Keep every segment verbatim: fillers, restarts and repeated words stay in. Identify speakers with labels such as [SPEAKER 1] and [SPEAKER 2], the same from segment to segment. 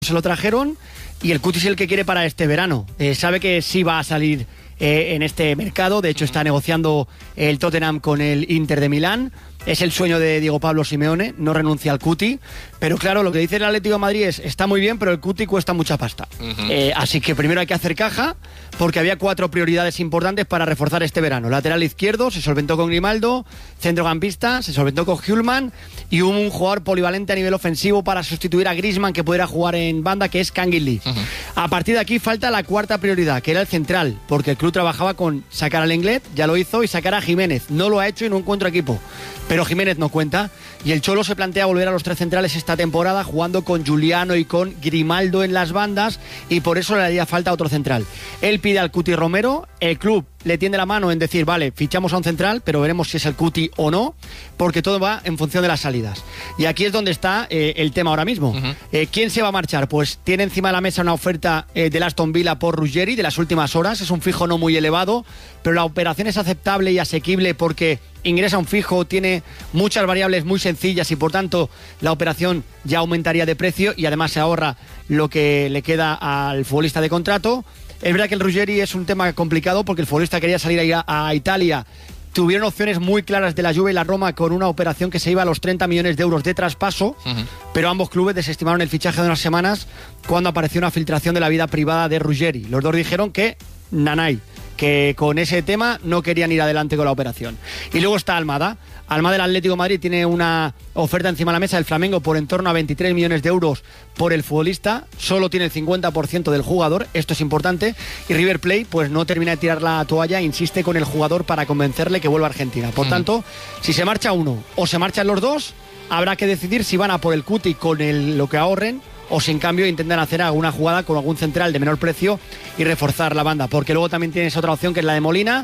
[SPEAKER 1] se lo trajeron y el Cuti es el que quiere para este verano. Eh, sabe que sí va a salir eh, en este mercado. De hecho, está negociando el Tottenham con el Inter de Milán. Es el sueño de Diego Pablo Simeone, no renuncia al Cuti. Pero claro, lo que dice el Atlético de Madrid es, está muy bien, pero el Cuti cuesta mucha pasta. Uh-huh. Eh, así que primero hay que hacer caja, porque había cuatro prioridades importantes para reforzar este verano. Lateral izquierdo, se solventó con Grimaldo. Centrocampista, se solventó con Hjulmand. Y hubo un jugador polivalente a nivel ofensivo para sustituir a Griezmann, que pudiera jugar en banda, que es Kangin Lee. Uh-huh. A partir de aquí falta la cuarta prioridad, que era el central, porque el club trabajaba con sacar al Lenglet, ya lo hizo, y sacar a Jiménez. No lo ha hecho y no encuentra equipo. Pero Jiménez no cuenta, y el Cholo se plantea volver a los tres centrales esta temporada, jugando con Giuliano y con Grimaldo en las bandas, y por eso le haría falta otro central. Él pide al Cuti Romero, el club le tiende la mano en decir, vale, fichamos a un central, pero veremos si es el Cuti o no, porque todo va en función de las salidas. Y aquí es donde está eh, el tema ahora mismo. Uh-huh. Eh, ¿Quién se va a marchar? Pues tiene encima de la mesa una oferta eh, del Aston Villa por Ruggeri de las últimas horas, es un fijo no muy elevado, pero la operación es aceptable y asequible porque ingresa un fijo, tiene muchas variables muy sencillas y por tanto la operación ya aumentaría de precio y además se ahorra lo que le queda al futbolista de contrato. Es verdad que el Ruggeri es un tema complicado porque el futbolista quería salir a, a Italia. Tuvieron opciones muy claras de la Juve y la Roma con una operación que se iba a los treinta millones de euros de traspaso, uh-huh. pero ambos clubes desestimaron el fichaje de unas semanas cuando apareció una filtración de la vida privada de Ruggeri. Los dos dijeron que nanay, que con ese tema no querían ir adelante con la operación. Y luego está Almada. Almada del Atlético de Madrid tiene una oferta encima de la mesa del Flamengo por en torno a veintitrés millones de euros por el futbolista. Solo tiene el cincuenta por ciento del jugador, esto es importante. Y River Plate pues no termina de tirar la toalla, insiste con el jugador para convencerle que vuelva a Argentina. Por mm. tanto, si se marcha uno o se marchan los dos, habrá que decidir si van a por el Cuti con el, lo que ahorren, o si en cambio intentan hacer alguna jugada con algún central de menor precio y reforzar la banda, porque luego también tienes otra opción que es la de Molina.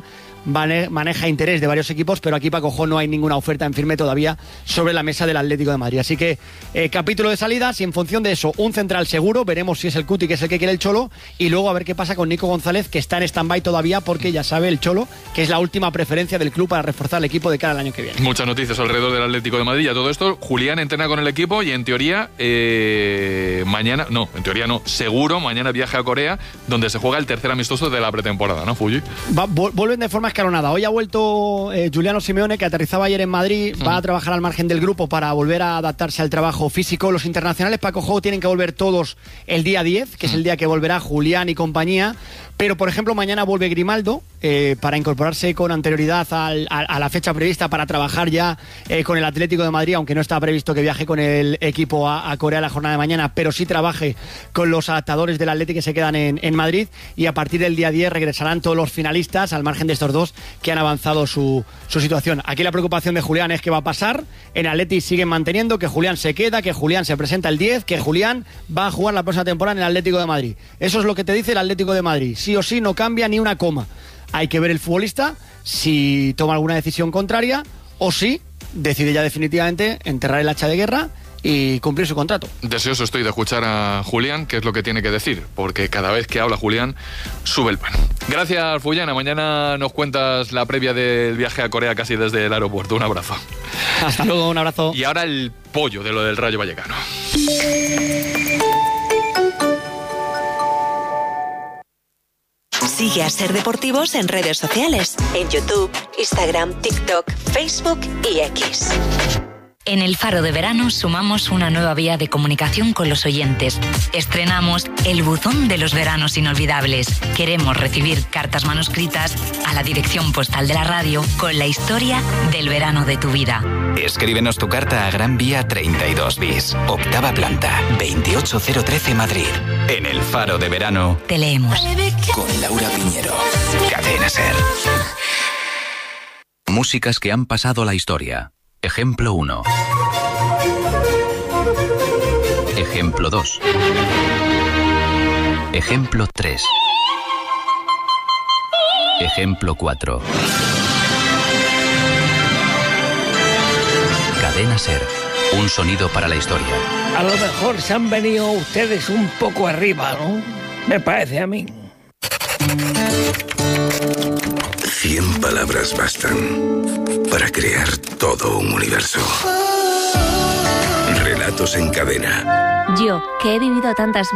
[SPEAKER 1] Maneja interés de varios equipos, pero aquí Paco Jo no hay ninguna oferta en firme todavía sobre la mesa del Atlético de Madrid. Así que eh, capítulo de salidas y en función de eso, un central seguro, veremos si es el Cuti, que es el que quiere el Cholo, y luego a ver qué pasa con Nico González, que está en stand-by todavía porque ya sabe el Cholo que es la última preferencia del club para reforzar el equipo de cara al año que viene.
[SPEAKER 2] Muchas noticias alrededor del Atlético de Madrid y a todo esto, Julián entrena con el equipo y en teoría eh, mañana, no, en teoría no, seguro mañana viaje a Corea, donde se juega el tercer amistoso de la pretemporada, ¿no, Fuji?
[SPEAKER 1] Va, vuelven de forma escalonada. Hoy ha vuelto eh, Giuliano Simeone, que aterrizaba ayer en Madrid, mm. va a trabajar al margen del grupo para volver a adaptarse al trabajo físico. Los internacionales, Paco Jo, tienen que volver todos el día diez, que mm. es el día que volverá Julián y compañía. Pero, por ejemplo, mañana vuelve Grimaldo eh, para incorporarse con anterioridad al, a, a la fecha prevista para trabajar ya eh, con el Atlético de Madrid, aunque no está previsto que viaje con el equipo a, a Corea la jornada de mañana, pero sí trabaje con los adaptadores del Atlético que se quedan en, en Madrid, y a partir del día diez regresarán todos los finalistas al margen de estos dos que han avanzado su, su situación. Aquí la preocupación de Julián es qué va a pasar. En Atleti siguen manteniendo que Julián se queda, que Julián se presenta el diez, que Julián va a jugar la próxima temporada en el Atlético de Madrid. Eso es lo que te dice el Atlético de Madrid. Sí o sí, no cambia ni una coma. Hay que ver el futbolista si toma alguna decisión contraria o si decide ya definitivamente enterrar el hacha de guerra y cumplir su contrato.
[SPEAKER 2] Deseoso estoy de escuchar a Julián qué es lo que tiene que decir, porque cada vez que habla Julián sube el pan. Gracias, Fullana. Mañana nos cuentas la previa del viaje a Corea casi desde el aeropuerto. Un abrazo.
[SPEAKER 1] Hasta luego, un abrazo.
[SPEAKER 2] Y ahora el pollo de lo del Rayo Vallecano.
[SPEAKER 3] Sigue a Ser Deportivos en redes sociales, en YouTube, Instagram, TikTok, Facebook y X.
[SPEAKER 4] En el Faro de Verano sumamos una nueva vía de comunicación con los oyentes. Estrenamos el buzón de los veranos inolvidables. Queremos recibir cartas manuscritas a la dirección postal de la radio con la historia del verano de tu vida.
[SPEAKER 5] Escríbenos tu carta a Gran Vía treinta y dos bis, octava planta, veintiocho cero trece Madrid. En el Faro de Verano
[SPEAKER 4] te leemos.
[SPEAKER 5] Con Laura Piñero. Cadena Ser.
[SPEAKER 6] Músicas que han pasado la historia. Ejemplo uno. Ejemplo dos. Ejemplo tres. Ejemplo cuatro. Cadena Ser. Un sonido para la historia.
[SPEAKER 7] A lo mejor se han venido ustedes un poco arriba, ¿no? Me parece a mí.
[SPEAKER 8] Cien palabras bastan para crear todo un universo. Relatos en cadena.
[SPEAKER 9] Yo, que he vivido tantas